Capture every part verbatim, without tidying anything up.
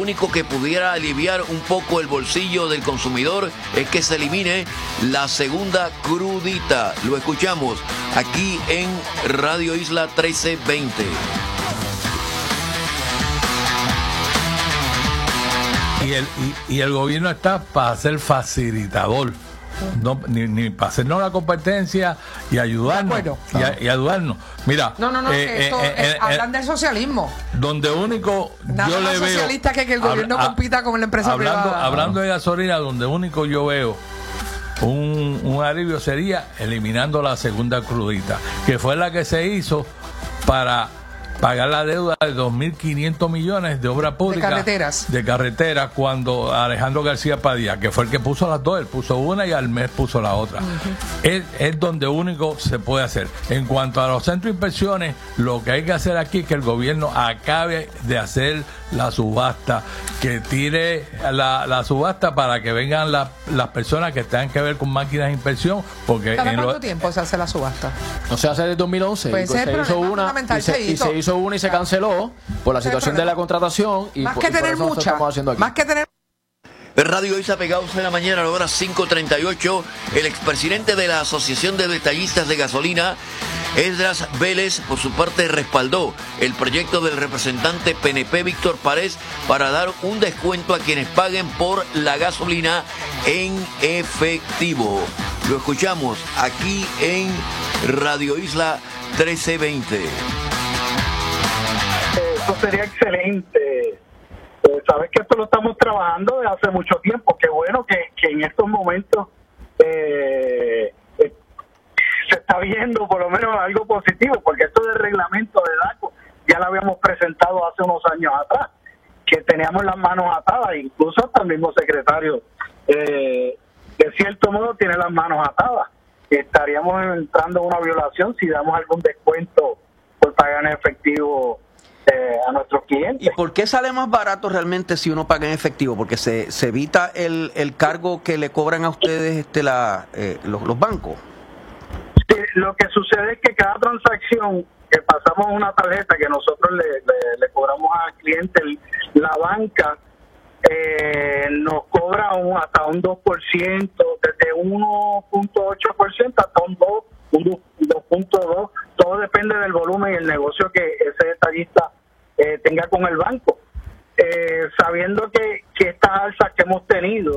único que pudiera aliviar un poco el bolsillo del consumidor es que se elimine la segunda crudita. Lo escuchamos aquí en Radio Isla trece veinte. Y el, y, y el gobierno está para ser facilitador, no, ni, ni para hacernos la competencia y ayudarnos. Bueno, y, a, y ayudarnos. Mira, no, no, no, eh, eso, eh, es, eh, hablan eh, del socialismo. Donde único Nada yo más le veo socialista que que el gobierno hab, compita con la empresa hablando, privada. Hablando de gasolina, donde único yo veo un, un alivio sería eliminando la segunda crudita, que fue la que se hizo para pagar la deuda de dos mil quinientos millones de obra pública. De carreteras. De carreteras, cuando Alejandro García Padilla, que fue el que puso las dos, él puso una y al mes puso la otra. Uh-huh. es, es donde único se puede hacer. En cuanto a los centros de inversiones, lo que hay que hacer aquí es que el gobierno acabe de hacer la subasta, que tire la, la subasta para que vengan la, las personas que tengan que ver con máquinas de inversión. Porque ¿Cada en cuánto lo, tiempo se hace la subasta? No se hace desde dos mil once. Pues pues se, hizo una, y, se, y se hizo una y se canceló por la situación de la contratación. Y más por, que y por tener eso mucha, estamos haciendo aquí. más que tener Radio Isla Pegados en la mañana a la hora cinco treinta y ocho. El expresidente de la Asociación de Detallistas de Gasolina, Esdras Vélez, por su parte respaldó el proyecto del representante P N P Víctor Párez para dar un descuento a quienes paguen por la gasolina en efectivo. Lo escuchamos aquí en Radio Isla trece veinte. Eso sería excelente. Eh, Sabes que esto lo estamos trabajando desde hace mucho tiempo. Qué bueno que, que en estos momentos eh, eh, se está viendo por lo menos algo positivo, porque esto del reglamento de DACO ya lo habíamos presentado hace unos años atrás, que teníamos las manos atadas, incluso hasta el mismo secretario eh, de cierto modo tiene las manos atadas. Estaríamos entrando en una violación si damos algún descuento por pagar en efectivo eh, a nuestros clientes. ¿Y por qué sale más barato realmente si uno paga en efectivo? Porque se, se evita el, el cargo que le cobran a ustedes este la eh, los, los bancos. Sí, lo que sucede es que cada transacción que pasamos una tarjeta que nosotros le, le, le cobramos al cliente, la banca eh, nos cobra un, hasta un dos por ciento, desde uno punto ocho por ciento hasta un dos, un dos punto dos, todo depende del volumen y el negocio que ese detallista eh, tenga con el banco. Eh, sabiendo que, que estas alzas que hemos tenido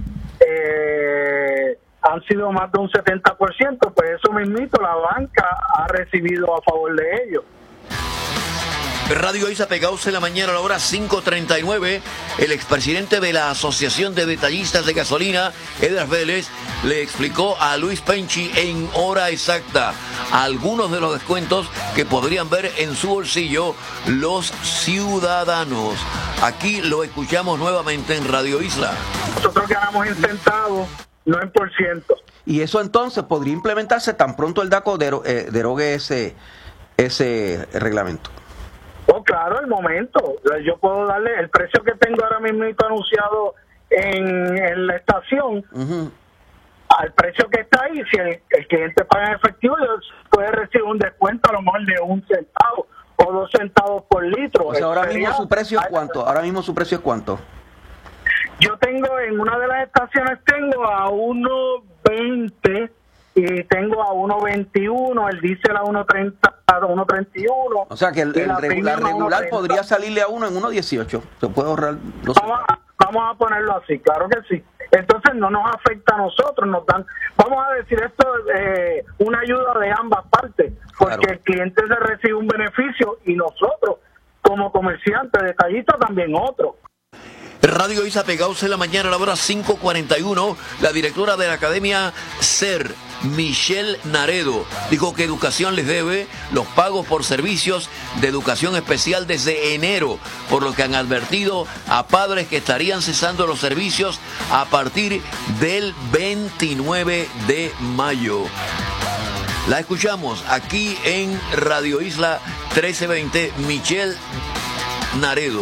eh, han sido más de un setenta por ciento, pues eso mismito la banca ha recibido a favor de ellos. Radio Isla Pegados en la mañana a la hora cinco treinta y nueve. El expresidente de la Asociación de Detallistas de Gasolina, Esdras Vélez, le explicó a Luis Penchi en hora exacta algunos de los descuentos que podrían ver en su bolsillo los ciudadanos. Aquí lo escuchamos nuevamente en Radio Isla. Nosotros ganamos en centavos, no en por ciento. Y eso entonces podría implementarse tan pronto el DACO dero, eh, derogue ese, ese reglamento. Oh, claro, el momento. Yo puedo darle el precio que tengo ahora mismo anunciado en, en la estación, uh-huh, al precio que está ahí. Si el, el cliente paga en efectivo, puede recibir un descuento a lo mejor de un centavo o dos centavos por litro. O sea, ahora mismo su precio es cuánto. Ahora mismo su precio es cuánto. Yo tengo en una de las estaciones tengo a uno veinte y tengo a uno veintiuno, el diésel a uno treinta, a uno treinta y uno. O sea que el, el regular, regular podría salirle a uno en uno dieciocho. Se puede ahorrar los vamos a, vamos a ponerlo así, claro que sí. Entonces no nos afecta a nosotros, nos dan, vamos a decir esto, eh, una ayuda de ambas partes, porque claro, el cliente se recibe un beneficio y nosotros como comerciantes, detallistas, también otro. Radio Isla Pegados en la mañana a la hora cinco cuarenta y uno. La directora de la Academia C E R, Michelle Naredo, dijo que Educación les debe los pagos por servicios de educación especial desde enero, por lo que han advertido a padres que estarían cesando los servicios a partir del veintinueve de mayo. La escuchamos aquí en Radio Isla trece veinte, Michelle Naredo.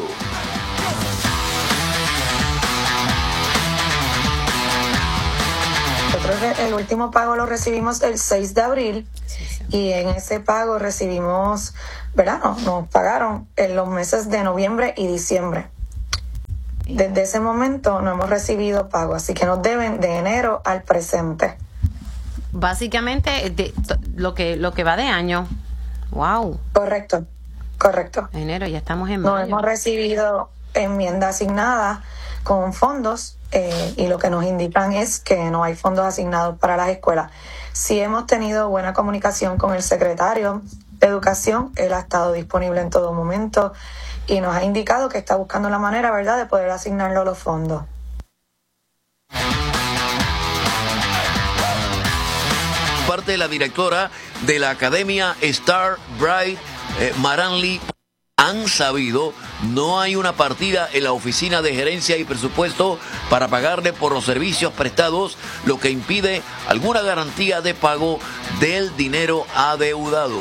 Nosotros el último pago lo recibimos el seis de abril y en ese pago recibimos, ¿verdad? Nos, nos pagaron en los meses de noviembre y diciembre. desde ese momento no hemos recibido pago, así que nos deben de enero al presente. Básicamente de, lo que lo que va de año. Wow. Correcto, correcto. Enero, ya estamos en No mayo. hemos recibido enmienda asignada con fondos eh, y lo que nos indican es que no hay fondos asignados para las escuelas. Sí hemos tenido buena comunicación con el secretario de Educación, él ha estado disponible en todo momento y nos ha indicado que está buscando la manera, ¿verdad?, de poder asignarlo los fondos. Parte de la directora de la Academia Star Bright, eh, Maranly, han sabido, no hay una partida en la oficina de gerencia y presupuesto para pagarle por los servicios prestados, lo que impide alguna garantía de pago del dinero adeudado.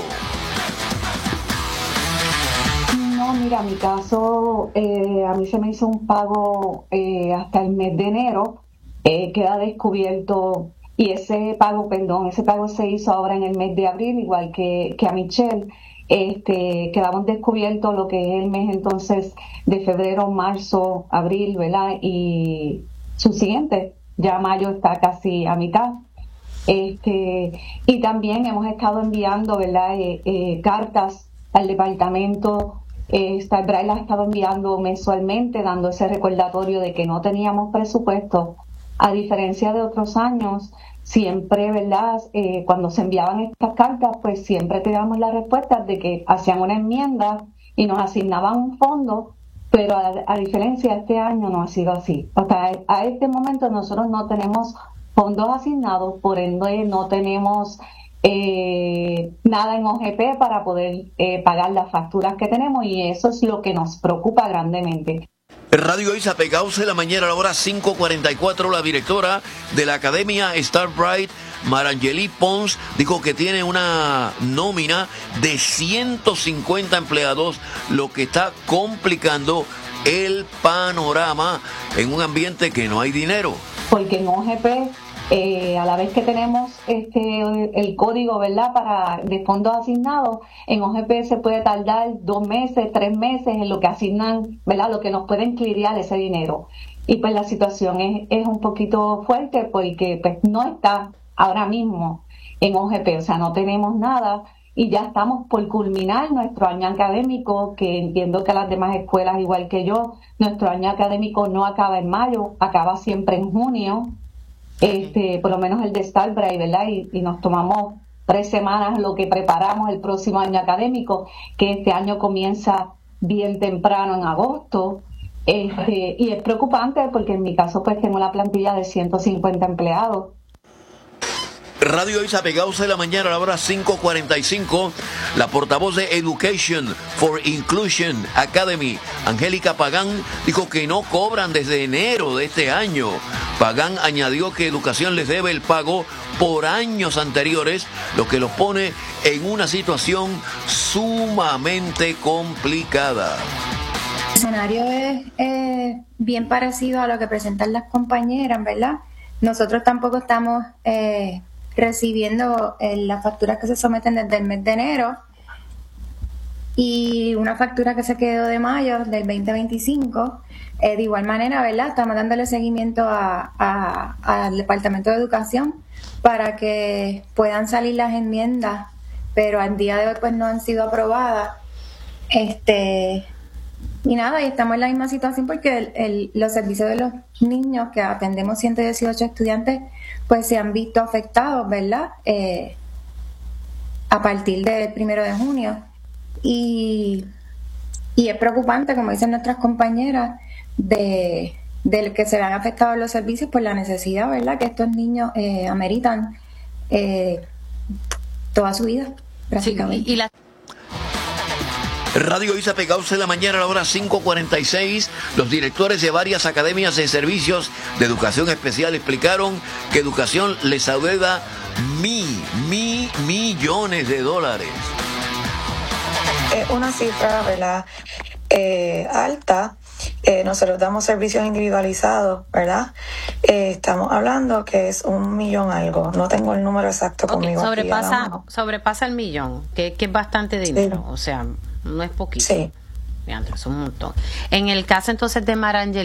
No, mira, mi caso, eh, a mí se me hizo un pago eh, hasta el mes de enero, eh, queda descubierto. Y ese pago, perdón, ese pago se hizo ahora en el mes de abril, igual que, que a Michelle. Este, quedamos descubiertos lo que es el mes entonces de febrero, marzo, abril, ¿verdad? Y subsiguiente, ya mayo está casi a mitad. Este, y también hemos estado enviando, ¿verdad? Eh, eh, cartas al departamento. Eh, Star Bright las ha estado enviando mensualmente, dando ese recordatorio de que no teníamos presupuesto. A diferencia de otros años, siempre, ¿verdad? Eh, cuando se enviaban estas cartas, pues siempre teníamos la respuesta de que hacían una enmienda y nos asignaban un fondo, pero a, a diferencia de este año no ha sido así. O sea, a este momento nosotros no tenemos fondos asignados, por ende no tenemos eh, nada en O G P para poder eh, pagar las facturas que tenemos y eso es lo que nos preocupa grandemente. Radio Isa pegados en la mañana a la hora cinco cuarenta y cuatro, la directora de la Academia Star Bright, Marangeli Pons, dijo que tiene una nómina de ciento cincuenta empleados, lo que está complicando el panorama en un ambiente que no hay dinero. Porque en O G P, eh, a la vez que tenemos este el código, ¿verdad?, para de fondos asignados, en O G P se puede tardar dos meses, tres meses en lo que asignan, ¿verdad?, lo que nos pueden clirear ese dinero. Y pues la situación es, es un poquito fuerte porque pues no está ahora mismo en O G P, o sea, no tenemos nada y ya estamos por culminar nuestro año académico, que entiendo que las demás escuelas, igual que yo, nuestro año académico no acaba en mayo, acaba siempre en junio. Este, por lo menos el de Star Bright, ¿verdad? Y, y nos tomamos tres semanas lo que preparamos el próximo año académico, que este año comienza bien temprano en agosto. Este, y es preocupante porque en mi caso pues tengo la plantilla de ciento cincuenta empleados. Radio Isa pegados en la mañana a la hora cinco cuarenta y cinco, la portavoz de Education for Inclusion Academy, Angélica Pagán, dijo que no cobran desde enero de este año. Pagán añadió que Educación les debe el pago por años anteriores, lo que los pone en una situación sumamente complicada. El escenario es eh, bien parecido a lo que presentan las compañeras, ¿verdad? Nosotros tampoco estamos eh, recibiendo eh, las facturas que se someten desde el mes de enero y una factura que se quedó de mayo del veinte veinticinco. Eh, de igual manera, ¿verdad?, estamos dándole seguimiento a, a, al Departamento de Educación para que puedan salir las enmiendas, pero al día de hoy pues no han sido aprobadas. Este y nada, y estamos en la misma situación porque el, el, los servicios de los niños, que atendemos ciento dieciocho estudiantes, pues se han visto afectados, ¿verdad?, eh, a partir del primero de junio. Y, y es preocupante, como dicen nuestras compañeras, de, de que se vean afectados los servicios por la necesidad, ¿verdad?, que estos niños eh, ameritan eh, toda su vida, prácticamente. Sí, y la... Radio Isa pegados en la mañana a la hora cinco cuarenta y seis, los directores de varias academias de servicios de educación especial explicaron que Educación les adeuda mi, mi, millones de dólares. Es una cifra, ¿verdad?, eh, alta. Eh, nosotros damos servicios individualizados, ¿verdad? Eh, estamos hablando que es un millón algo. No tengo el número exacto okay, conmigo. Sobrepasa, aquí, sobrepasa el millón, que, que es bastante dinero. Sí. O sea, no es poquito. Sí. Es un montón. En el caso entonces de Marangeli,